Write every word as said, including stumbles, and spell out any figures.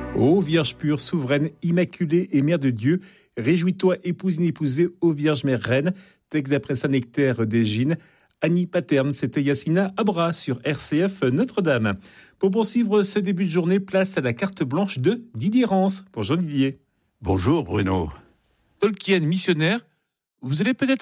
Ô Vierge pure, souveraine, immaculée et mère de Dieu, réjouis-toi, épouse inépousée, ô Vierge mère reine. Texte d'après Saint-Nectaire d'Égine. Annie Paterne, c'était Yasmina Abra sur R C F Notre-Dame. Pour poursuivre ce début de journée, place à la carte blanche de Didier Rance. Bonjour Didier. Bonjour Bruno. Tolkien missionnaire, vous allez peut-être